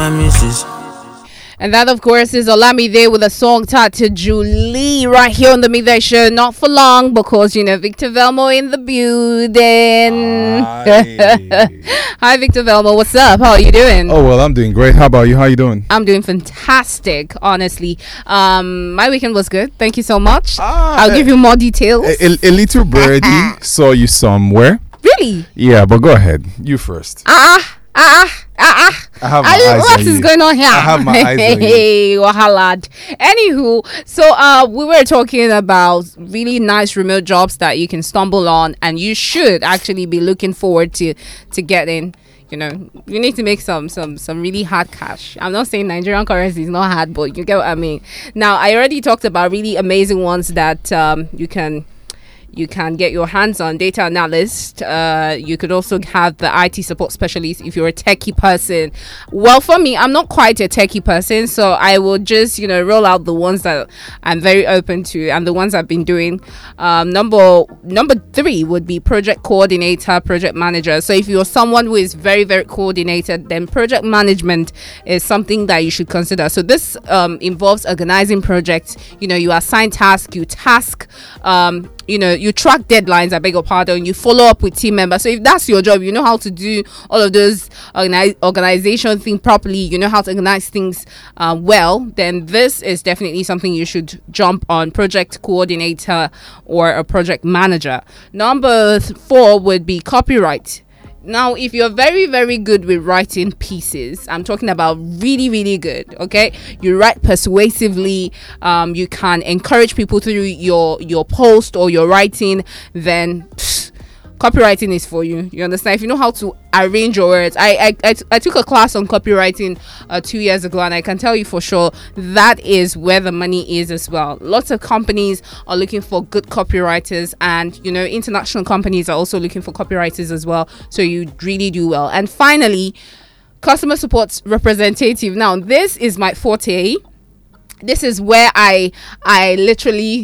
And that, of course, is Olamide with a song titled to Julie right here on the Midday Show. Not for long because, Victor Velmo in the building. Hi, Victor Velmo. What's up? How are you doing? Oh, well, I'm doing great. How about you? How are you doing? I'm doing fantastic, honestly. My weekend was good. Thank you so much. I'll give you more details. A little birdie saw you somewhere. Really? Yeah, but go ahead. You first. I have my eyes what on is you. Going on here? I have my eyes on you. Hey, wahalad. Anywho, so we were talking about really nice remote jobs that you can stumble on, and you should actually be looking forward to getting. You need to make some really hard cash. I'm not saying Nigerian currency is not hard, but you get what I mean. Now, I already talked about really amazing ones that you can get your hands on. Data analyst. You could also have the IT support specialist if you're a techie person. Well, for me, I'm not quite a techie person, so I will just roll out the ones that I'm very open to and the ones I've been doing. Number 3 would be project coordinator, project manager. So if you're someone who is very, very coordinated, then project management is something that you should consider. So this involves organizing projects. You assign tasks, you task. You track deadlines, I beg your pardon, you follow up with team members. So if that's your job, you know how to do all of those organization thing properly, you know how to organize things well, then this is definitely something you should jump on, project coordinator or a project manager. Number 4 would be copyright. Now, if you're very, very good with writing pieces, I'm talking about really, really good, okay? You write persuasively, you can encourage people through your post or your writing, then copywriting is for you. You understand? If you know how to arrange your words. I took a class on copywriting 2 years ago, and I can tell you for sure that is where the money is as well. Lots of companies are looking for good copywriters, and international companies are also looking for copywriters as well, so you really do well. And finally, customer support representative. Now, this is my forte. This is where I literally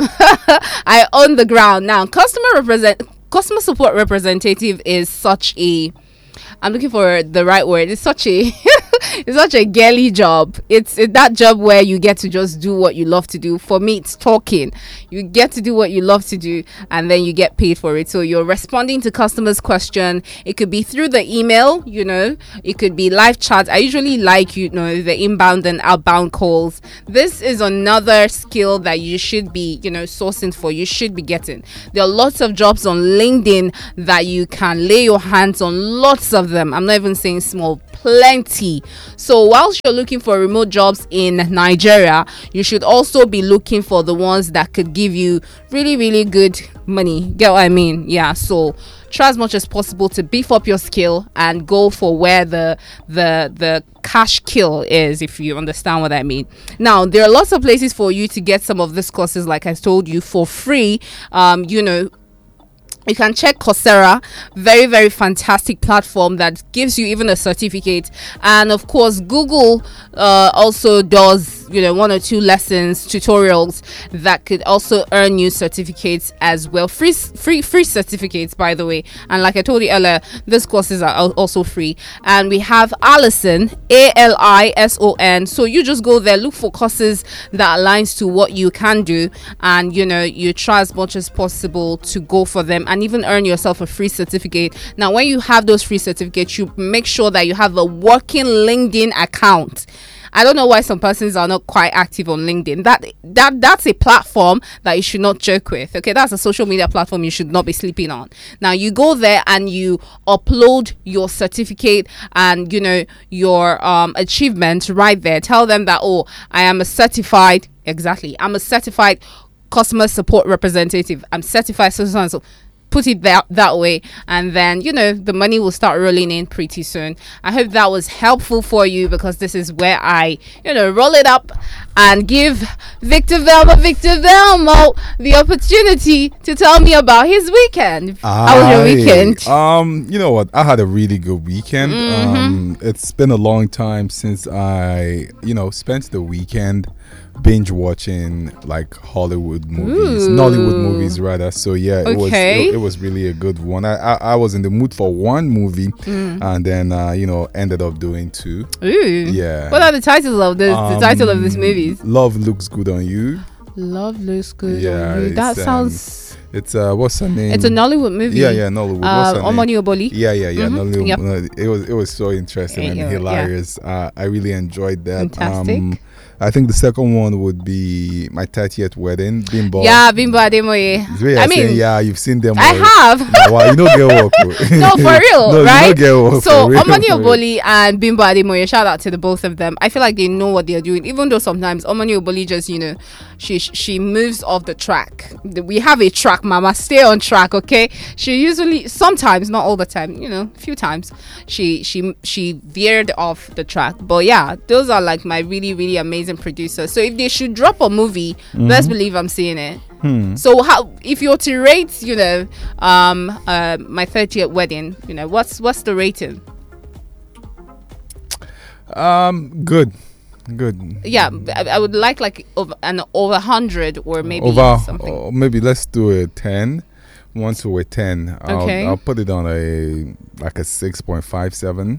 I own the ground. Now, customer support representative is such a, I'm looking for the right word, it's such a it's such a girly job. It's that job where you get to just do what you love to do. For me, it's talking. You get to do what you love to do, and then you get paid for it. So you're responding to customers' question. It could be through the email, it could be live chat. I usually like the inbound and outbound calls. This is another skill that you should be sourcing for. You should be getting. There are lots of jobs on LinkedIn that you can lay your hands on. Lots of them. I'm not even saying small, plenty. So whilst you're looking for remote jobs in Nigeria, you should also be looking for the ones that could give you really, really good money. Get what I mean? Yeah. So try as much as possible to beef up your skill and go for where the cash kill is, if you understand what I mean. Now, there are lots of places for you to get some of these courses, like I told you, for free. You can check Coursera, very, very fantastic platform that gives you even a certificate. And of course, Google also does, 1 or 2 lessons, tutorials that could also earn you certificates as well. Free certificates, by the way. And like I told you earlier, these courses are also free. And we have Alison, Alison. So you just go there, look for courses that aligns to what you can do, and you try as much as possible to go for them and even earn yourself a free certificate. Now, when you have those free certificates, you make sure that you have a working LinkedIn account. I don't know why some persons are not quite active on LinkedIn. That's a platform that you should not joke with. Okay, that's a social media platform you should not be sleeping on. Now, you go there and you upload your certificate and your achievement right there. Tell them that, I am a certified customer support representative. I'm certified so. Put it that way, and then the money will start rolling in pretty soon. I hope that was helpful for you, because this is where I roll it up and give Victor Velmo the opportunity to tell me about his weekend. How was your weekend? You know what, I had a really good weekend. It's been a long time since I spent the weekend binge watching like Hollywood movies, Ooh. Nollywood movies rather. So yeah, Okay. it was really a good one. I was in the mood for one movie, and then ended up doing two. Ooh. Yeah. What are the titles of the title of these movies? Love Looks Good on You. Love looks good. Yeah, on you. That it's, sounds. It's what's her name? It's a Nollywood movie. Yeah, Nollywood. What's her name? Omoni Oboli. Yeah. Mhm. Nollywood. Yep. No, it was so interesting and Yeah. hilarious. I really enjoyed that. Fantastic. I think the second one would be my 30th wedding. Bimbo. Yeah, Bimbo Ademoye. It's where I you're mean, saying, yeah, you've seen them. I all. have. Wow, you know get work. No, for real, no, right? You know get work, So for real, Omoni for real. Oboli and Bimbo Ademoye, shout out to the both of them. I feel like they know what they're doing, even though sometimes Omoni Oboli just, she moves off the track. We have a track, mama. Stay on track, okay? She usually, sometimes, not all the time, a few times, she veered off the track. But yeah, those are like my really, really amazing producers. So if they should drop a movie, best believe I'm seeing it. So how, if you're to rate, my 30th wedding, what's the rating? Good. Yeah, I would like over 100 or maybe Over, something. maybe let's do a 10. 1 to a 10. Okay. I'll put it on a 6.57.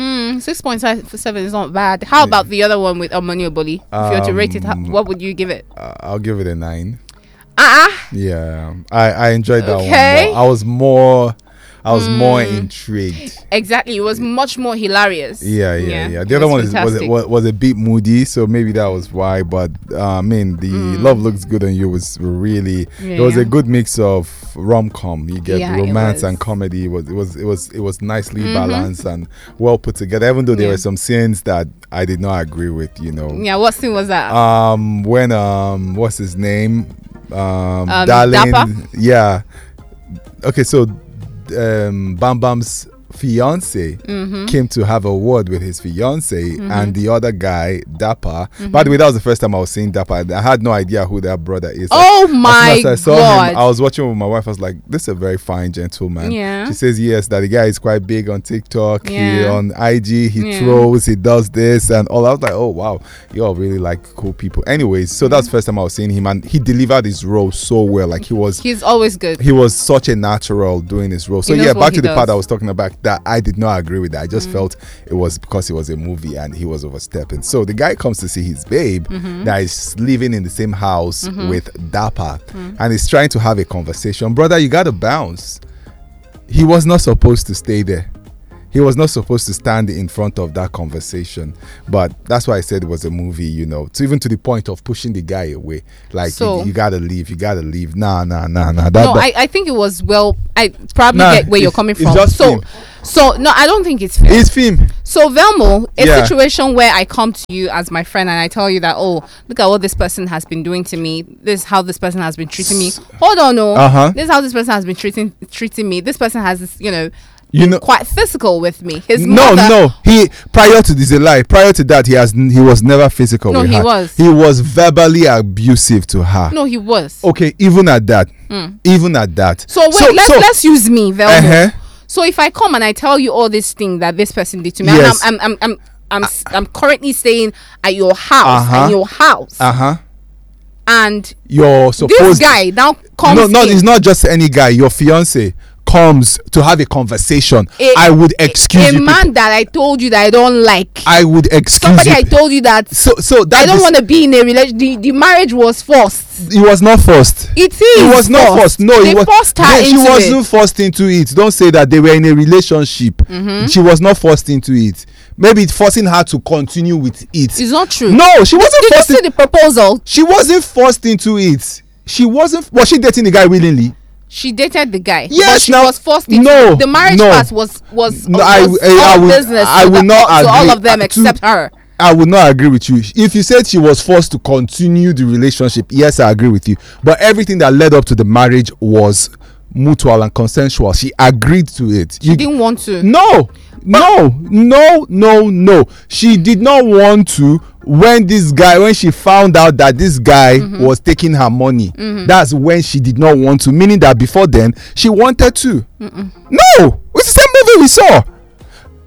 6.7 is not bad. How about the other one with Omoni Oboli? If you're to rate it, what would you give it? I'll give it a 9. Ah, Yeah, I enjoyed that Okay. one more. I was more intrigued. exactly. It was much more hilarious. Yeah. it The other one fantastic. was a bit moody, so maybe that was why. But the Love Looks Good on You was really. It was Yeah. a good mix of rom-com. You get Yeah, it romance was. and comedy. It was nicely balanced and well put together. Even though there Yeah. were some scenes that I did not agree with. Yeah, what scene was that? When what's his name? Darling. Dapper? Yeah. Okay, so Bam Bam's fiance came to have a word with his fiance and the other guy Dapper. By the way, that was the first time I was seeing Dapper. I had no idea who that brother is. Oh my as soon as I saw God. him, I was watching with my wife. I was like, this is a very fine gentleman. Yeah. She says yes, that the guy is quite big on TikTok. He Yeah. on IG, he Yeah. trolls, he does this and all. I was like, oh wow, you all really like cool people. Anyways, so that's the first time I was seeing him, and he delivered his role so well. Like He's always good. he was such a natural doing his role. So He knows yeah, what back he to the part does. I was talking about, that I did not agree with that. I just felt it was because it was a movie and he was overstepping. So the guy comes to see his babe that is living in the same house with Dapper and he's trying to have a conversation. Brother, you gotta bounce. He was not supposed to stay there. He was not supposed to stand in front of that conversation. But that's why I said it was a movie, to even to the point of pushing the guy away. Like, So- you gotta leave. Nah. I think it was I probably Nah, get where you're it's- coming it's from. just So, film. no, I don't think it's fair. It's film. So Velmo, a Yeah. situation where I come to you as my friend and I tell you that, oh, look at what this person has been doing to me. This is how this person has been treating me. Hold on, no. Uh-huh. This is how this person has been treating me. This person has this, You know, quite physical with me. His no. mother, He prior to this, a lie. Prior to that, he was never physical No, with he her. was. He was verbally abusive to her. No, he was. Okay, even at that. Even at that. So wait, let's use me, Velmo. Uh-huh. So if I come and I tell you all this thing that this person did to me, Yes. and I'm currently staying at your house, Uh-huh. at your house, and You're this supposed. guy now comes No, in. it's not just any guy. Your fiance comes to have a conversation. I would excuse a you. man that I told you that I don't like. I would excuse Somebody you. I told you that so that I don't is- want to be in a relation. The marriage was forced. It was not forced. It is. It was not forced. No, they it was. forced her No, she into wasn't it. forced into it. Don't say that they were in a relationship. She was not forced into it. Maybe it's forcing her to continue with it. It's not true. No, she wasn't Did you forced. see the proposal? She wasn't forced into it. She wasn't. Was she dating the guy willingly? She dated the guy. Yes, but she now- was forced into no, it. The marriage no. part was No, I will- business. I will not to all agree of them to- except her. I would not agree with you. If you said she was forced to continue the relationship, yes, I agree with you. But everything that led up to the marriage was mutual and consensual. She agreed to it. She didn't want to. No. She did not want to when she found out that this guy was taking her money. That's when she did not want to. Meaning that before then, she wanted to. No! It's the same movie we saw.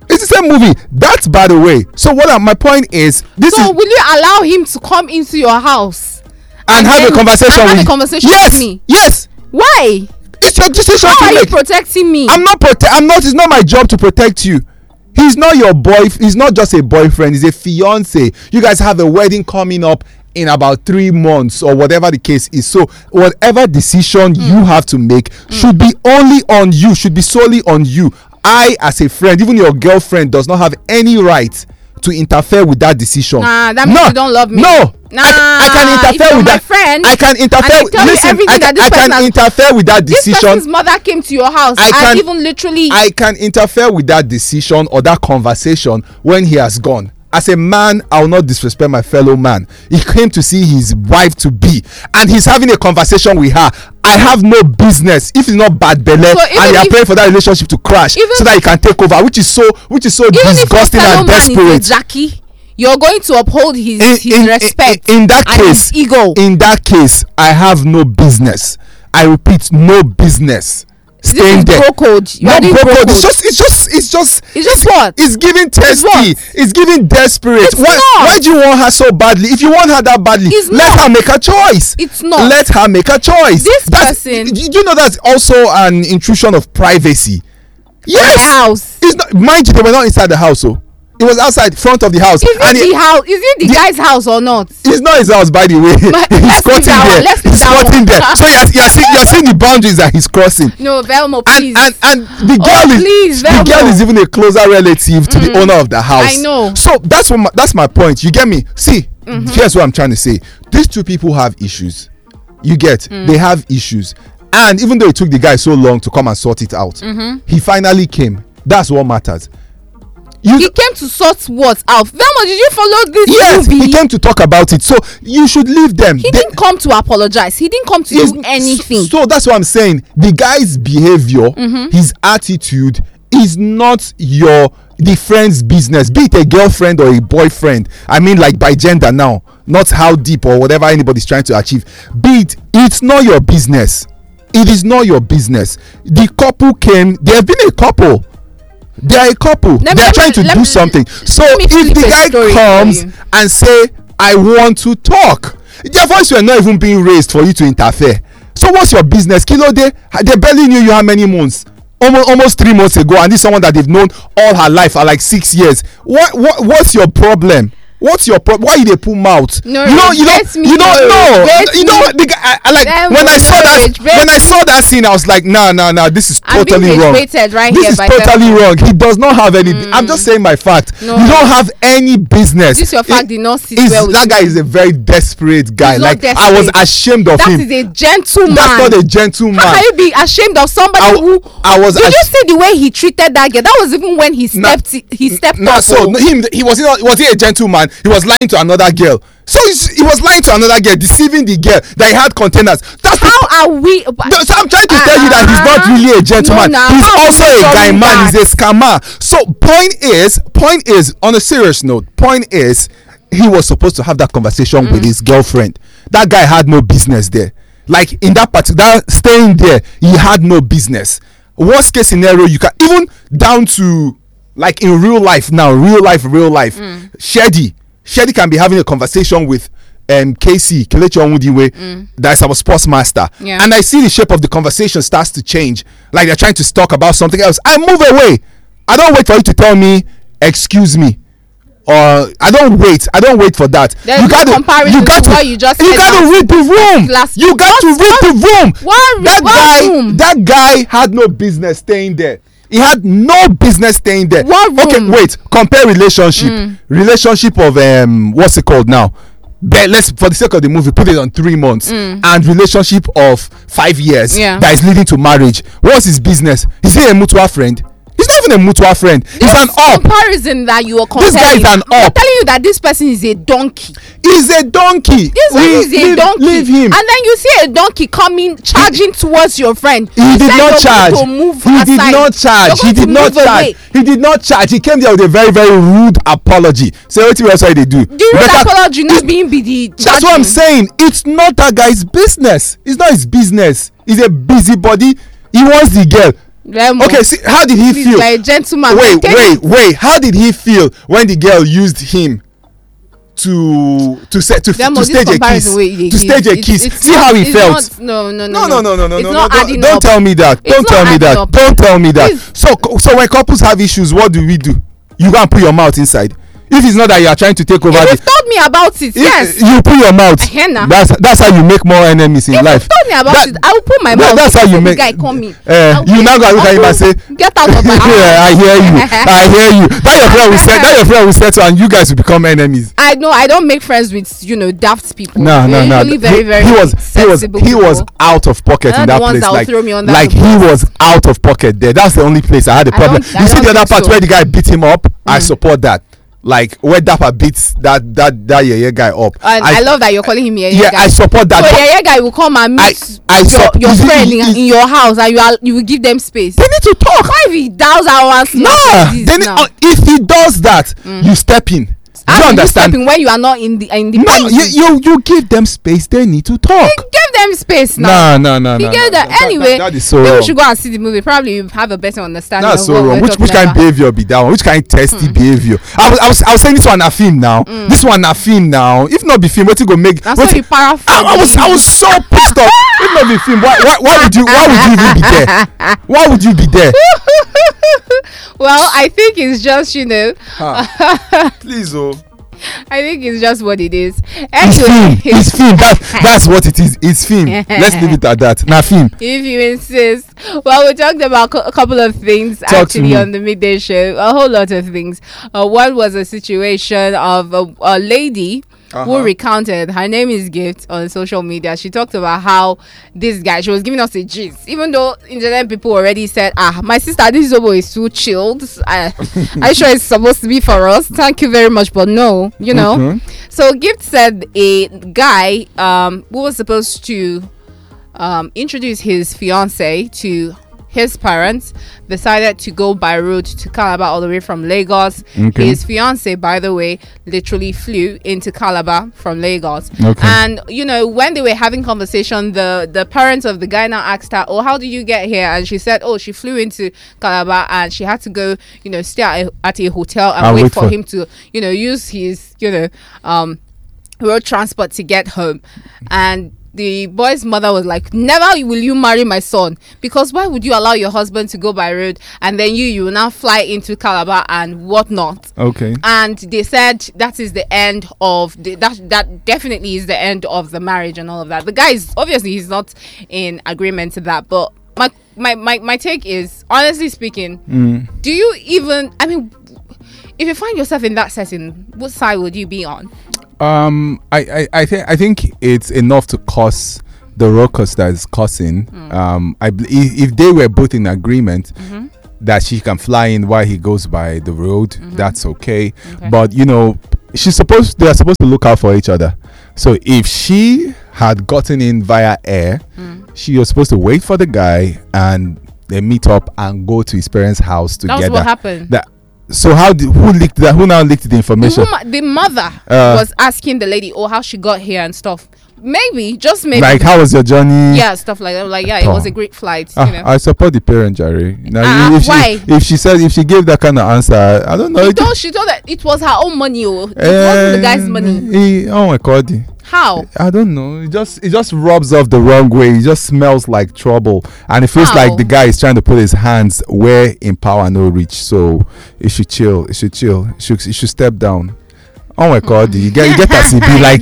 It's the same movie. That's by the way. So my point is, this So is, will you allow him to come into your house and have a conversation and have with a conversation yes, with me? Yes. Why? It's your decision How to are you make. protecting me? I'm not. It's not my job to protect you. He's not your boy. He's not just a boyfriend. He's a fiance. You guys have a wedding coming up in about 3 months or whatever the case is. So whatever decision you have to make should be only on you. Should be solely on you. I, as a friend, even your girlfriend, does not have any right to interfere with that decision. Nah, that means you don't love me. No. Nah, I can interfere with that. Friend, I can interfere. Listen, I can interfere with that decision. This person's mother came to your house and even literally. I can interfere with that decision or that conversation when he has gone. As a man, I will not disrespect my fellow man. He came to see his wife to be, and he's having a conversation with her. I have no business if it's not bad belly, so and you are praying for that relationship to crash so that he can take over, which is so disgusting and desperate. Jackie, you're going to uphold his respect in that and case. His ego. In that case, I have no business. I repeat, no business. Staying there. Bro code. Not bro code. It's just what? It's giving testy. It's giving desperate. Why do you want her so badly? If you want her that badly, let her make a choice. It's not. Let her make a choice. This person. You know that's also an intrusion of privacy. Yes. The house. It's not. Mind you, they were not inside the house. So it was outside, front of the house. Is it the guy's house or not? It's not his house, by the way. He's squatting there. He's squatting there. So you're seeing the boundaries that he's crossing. No, Velmo, please. And the girl is even a closer relative to the owner of the house. I know. So that's my point. You get me? See, here's what I'm trying to say. These two people have issues. You get? They have issues. And even though it took the guy so long to come and sort it out, he finally came. That's what matters. He came to sort what out? Velmo, did you follow this movie? Yes, he came to talk about it. So you should leave them. He didn't come to apologize. He didn't come to do anything. So that's what I'm saying. The guy's behavior, his attitude is not the friend's business. Be it a girlfriend or a boyfriend. I mean, like by gender now, not how deep or whatever anybody's trying to achieve. It's not your business. It is not your business. The couple came. They have been a couple. They are a couple. They are trying to do something. So if the guy comes and say, I want to talk, their voice were not even being raised for you to interfere. So what's your business? Kilo, they barely knew you how many months? Almost 3 months ago, and this is someone that they've known all her life for like 6 years. What's your problem? What's your problem? Why you dey pull mouth? No, you don't know. The guy, when I saw that scene, I was like, nah, this is totally wrong. This is totally wrong. He does not have any. I'm just saying my fact. You don't have any business. This your fact did not sit well with that guy is a very desperate guy. Like I was ashamed of him. That is a gentleman. That's not a gentleman. How can you be ashamed of somebody who? Did you see the way he treated that girl? That was even when he stepped up. So was he a gentleman? He was lying to another girl. So he was lying to another girl, deceiving the girl that he had containers. How are we? So I'm trying to tell you that he's not really a gentleman. He's also a guy man. He's a scammer. So point is, on a serious note, he was supposed to have that conversation with his girlfriend. That guy had no business there. Like in that particular staying there, he had no business. Worst case scenario, you can even down to like in real life now, real life. Shady can be having a conversation with KC Kelechi Onwudiwe, that's our sports master, and I see the shape of the conversation starts to change, like they're trying to talk about something else. I move away. I don't wait for you to tell me excuse me, or I don't wait for that. There's you got to read the room. You got to read the room. That guy had no business staying there. He had no business staying there. Okay, wait. Compare relationship of what's it called now? But let's, for the sake of the movie, put it on 3 months, and relationship of 5 years that is leading to marriage. What's his business? Is he a mutual friend? He's not even a mutual friend. He's an up. Comparison that you are comparing. This guy is an up. I'm telling you that this person is a donkey. He's a donkey. This person is a donkey. Leave him. And then you see a donkey charging towards your friend. He did not charge. He did not charge. He came there with a very, very rude apology. So what else they do? The rude apology not being the. That's what I'm saying. It's not that guy's business. It's not his business. He's a busybody. He wants the girl. Remo, Okay, see, how did he please, feel? you're a gentleman. Wait. How did he feel when the girl used him to stage a kiss? See how he felt. No. No. not adding Don't up. tell me that. It's Don't not tell me adding that. up. Don't tell me that. Please. So when couples have issues, what do? You go and put your mouth inside. If it's not that you are trying to take over, You've told me about it. Yes. You put your mouth. Henna. That's how you make more enemies in life. You've told me about it. I will put my mouth. That's how you The make. guy call me. You now go look at him and say, "Get out of my house." Yeah, I hear you. That your friend will settle, and you guys will become enemies. I know. I don't make friends with daft people. No. Usually very, very sensible He was people. out of pocket in They're that the ones place. that will throw me under Like the he was out of pocket there. That's the only place I had a problem. I You see don't the other think part so. where the guy beat him up. I support that. Like where Dapper beats that yeah guy up. And I love that you're calling him Yeye Yeah, guy. I support that. So but Yeye guy will come and meet your friend in your house, and you will give them space. they need to talk. Why if he dials hours? If he does that, you step in. Do you understand? When you are not in the No, premises? you give them space. They need to talk. Give them space now. No. You get that. Anyway, that is so maybe wrong. we should go and see the movie. Probably you have a better understanding. That's of so what wrong. we're Which talking kind of about. behavior be that one? Which kind of testy behavior? I was saying this one a film now. This one a film now. If not be film, what you go make? That's why you paraphrase. I was so pissed off. If not be film, why would you even be there? Why would you be there? Well, I think it's just Please, oh. I think it's just what it is. It's film. That's what it is. It's film. Let's leave it at that. Now, film. If you insist. Well, we talked about a couple of things actually on the midday show. A whole lot of things. One was a situation of a lady who recounted. Her name is Gift on social media. She talked about how this guy, she was giving us a gist, even though internet people already said, my sister, this Zobo is too chilled. I'm sure it's supposed to be for us. Thank you very much, but no, So Gift said a guy who was supposed to introduce his fiance to his parents decided to go by road to Calabar all the way from Lagos. His fiance, by the way, literally flew into Calabar from Lagos. And when they were having conversation, the parents of the guy now asked her, how did you get here? And she said, she flew into Calabar and she had to go stay at a hotel and wait for him to use his road transport to get home. And the boy's mother was like, never will you marry my son, because why would you allow your husband to go by road and then you will now fly into Calabar and whatnot. And they said that is the end of that definitely is the end of the marriage and all of that. The guy is obviously he's not in agreement to that, but my take is, honestly speaking, do you even, if you find yourself in that setting, what side would you be on? I think it's enough to cause the ruckus that is causing. If they were both in agreement that she can fly in while he goes by the road, that's okay. But they are supposed to look out for each other. So if she had gotten in via air, she was supposed to wait for the guy and they meet up and go to his parents' house together. That's what happened. So who leaked that? Who now leaked the information? The mother was asking the lady, how she got here and stuff. Maybe, just maybe. Like, how was your journey? Yeah, stuff like that. Like, yeah, it was a great flight. I support the parent, Jerry. Why? If she gave that kind of answer, I don't know. She told that it was her own money. It wasn't the guy's money. Oh my God. How? I don't know. It just rubs off the wrong way. It just smells like trouble, and it feels like the guy is trying to put his hands where in power no reach. So it should chill. It should step down. Oh my God, you get that CB, like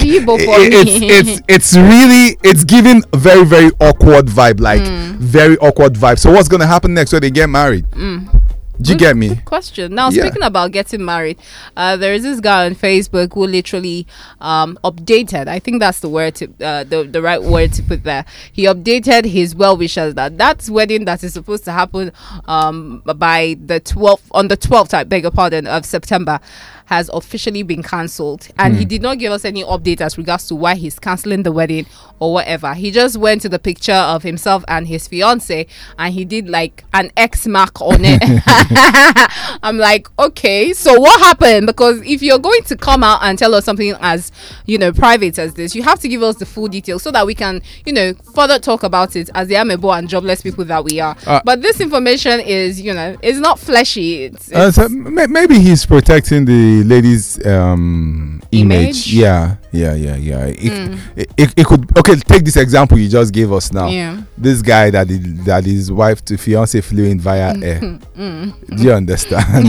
it's giving a very, very awkward vibe, very awkward vibe. So what's gonna happen next when they get married? Do you get me? Good question. Now, speaking about getting married, there is this guy on Facebook who literally updated. I think that's the word the right word to put there. He updated his well wishers that wedding that is supposed to happen by the 12th, on the 12th, I beg your pardon, of September, has officially been cancelled, and he did not give us any update as regards to why he's cancelling the wedding or whatever. He just went to the picture of himself and his fiance, and he did like an X mark on it. I'm like, okay, so what happened? Because if you're going to come out and tell us something as, you know, private as this, you have to give us the full details so that we can, you know, further talk about it as the amebo and jobless people that we are. But this information is, you know, it's not fleshy. It's so maybe he's protecting the lady's image. Yeah. It could. Okay, take this example you just gave us now. Yeah. This guy that his wife to fiance flew in via air. Do you understand?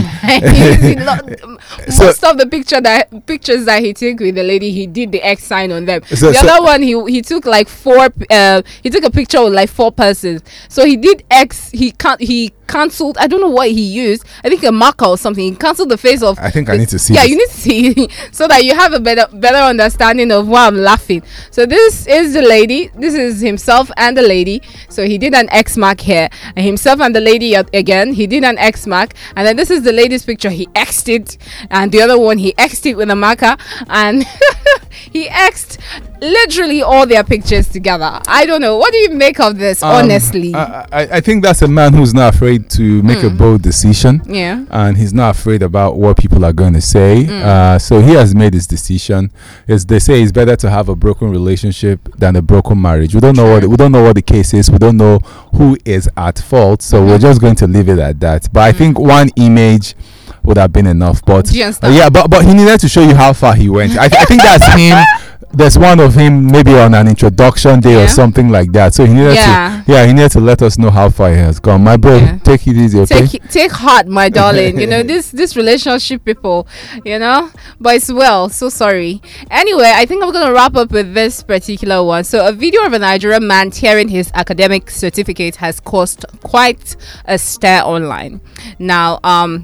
Most of the pictures that he took with the lady, he did the X sign on them. The other one, he took like four. He took a picture with like 4 persons. So he did X. He cancelled. I don't know what he used. I think a marker or something. He cancelled the face of. I think I need to see. Yeah, this. you need to see so that you have a better understanding of why I'm laughing. So this is the lady. This is himself and the lady. So he did an X mark here, and himself and the lady again. He did an X mark, and then this is the lady's picture. He X'd it, and the other one he X'd it with a marker, and he X'd literally all their pictures together. I don't know. What do you make of this, honestly? I think that's a man who's not afraid to make a bold decision. Yeah. And he's not afraid about what people are going to say. So he has made his decision. As they say, it's better to have a broken relationship than a broken marriage. We don't know what the case is. We don't know who is at fault. So we're just going to leave it at that. But I think one image would have been enough. But but he needed to show you how far he went. I think that's him. There's one of him maybe on an introduction day or something like that. So he needed to let us know how far he has gone. My bro, take it easy, okay? Take heart, my darling. You know, this relationship people, you know, but it's well. So sorry. Anyway, I think I'm gonna wrap up with this particular one. So a video of a Nigerian man tearing his academic certificate has caused quite a stir online. Now,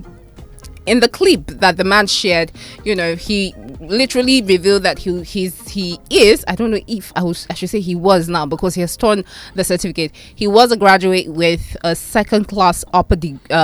in the clip that the man shared, you know, he literally revealed that he is, I don't know if I should say he was now, because he has torn the certificate. He was a graduate with a second class upper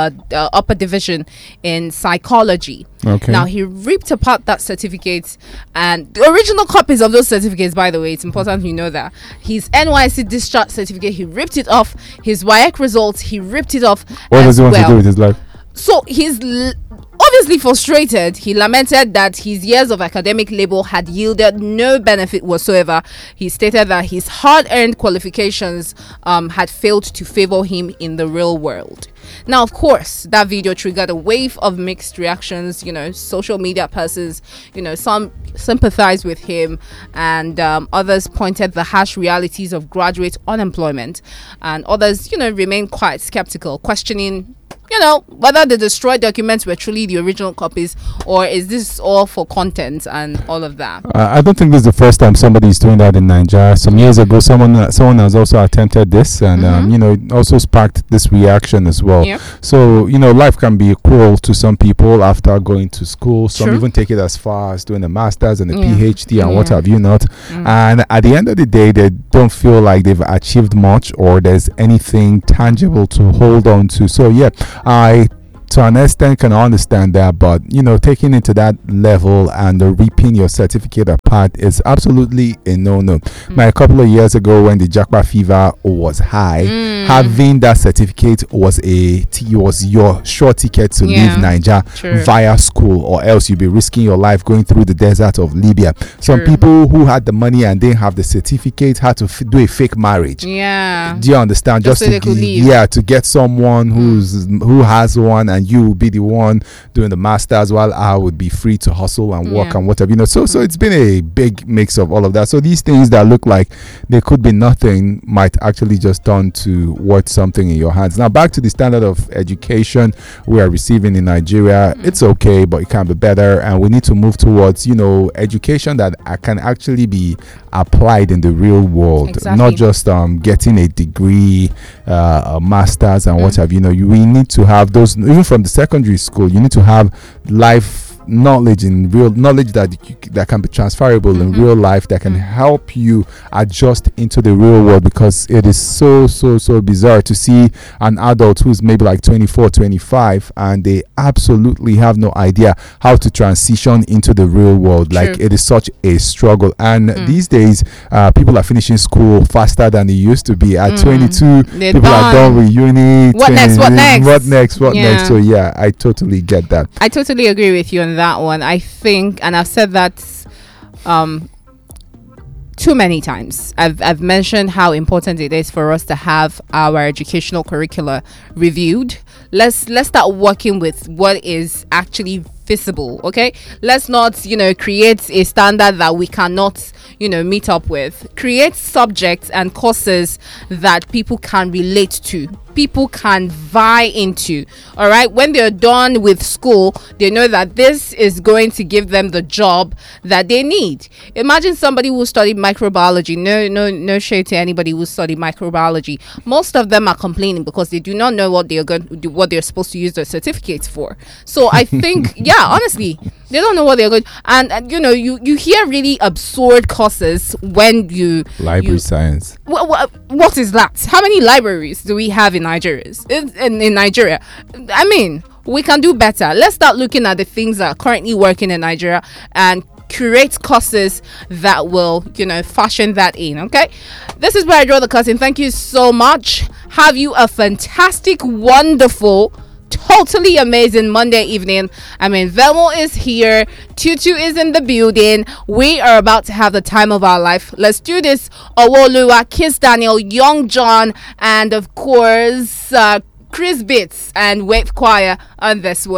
division in psychology. Okay. Now he ripped apart that certificate, and the original copies of those certificates, by the way, it's important you know that. His NYSC discharge certificate, he ripped it off. His WAEC results, he ripped it off. What does he want to do with his life? So he's obviously frustrated. He lamented that his years of academic labor had yielded no benefit whatsoever. He stated that his hard-earned qualifications had failed to favor him in the real world. Now, of course, that video triggered a wave of mixed reactions. You know, social media persons, you know, some sympathized with him, and others pointed the harsh realities of graduate unemployment, and others, you know, remained quite skeptical, questioning, you know, whether the destroyed documents were truly the original copies, or is this all for content and all of that. I don't think this is the first time somebody is doing that in Nigeria. Some years ago, someone has also attempted this, and you know, it also sparked this reaction as well. Yep. So, you know, life can be cruel to some people after going to school. Some even take it as far as doing a master's and a PhD and what have you not. And at the end of the day, they don't feel like they've achieved much or there's anything tangible to hold on to. So yeah, I to an extent can understand that, but you know, taking it to that level and ripping your certificate apart is absolutely a no-no. Now, a couple of years ago when the Japa fever was high, having that certificate was your sure ticket to leave Nigeria via school, or else you'd be risking your life going through the desert of Libya. Some people who had the money and didn't have the certificate had to do a fake marriage. Do you understand? Just so to get someone who has one, and you will be the one doing the masters while I would be free to hustle and work and whatever, you know. So it's been a big mix of all of that. So these things that look like they could be nothing might actually just turn to worth something in your hands. Now, back to the standard of education we are receiving in Nigeria. It's okay, but it can be better, and we need to move towards, you know, education that can actually be applied in the real world, not just getting a degree, a master's and what have you. You know, we need to have those even from the secondary school. You need to have life knowledge in real knowledge that can be transferable in real life, that can help you adjust into the real world, because it is so bizarre to see an adult who's maybe like 24, 25, and they absolutely have no idea how to transition into the real world. Like, it is such a struggle. And these days, people are finishing school faster than it used to be. At 22, people are done with uni. What next? What next? So yeah, I totally get that. I totally agree with you on that one. I think, and I've said that too many times. I've mentioned how important it is for us to have our educational curricula reviewed. Let's start working with what is actually feasible. Okay, let's not create a standard that we cannot meet up with. Create subjects and courses that people can relate to, people can vie into. All right, when they're done with school, they know that this is going to give them the job that they need. Imagine somebody who studied microbiology. No shade to anybody who studied microbiology. Most of them are complaining because they do not know what they're supposed to use their certificates for. So I think honestly, they don't know what they're going, and you hear really absurd courses when library science. What is that? How many libraries do we have in Nigeria? In Nigeria, I mean, we can do better. Let's start looking at the things that are currently working in Nigeria and create courses that will fashion that in. Okay, this is where I draw the curtain. Thank you so much. Have you a fantastic, wonderful, totally amazing Monday evening. I mean, Velmo is here, Tutu is in the building. We are about to have the time of our life. Let's do this. Owoluwa, Kiss Daniel, Young John, and of course Chris Bits and Wave Choir on this one.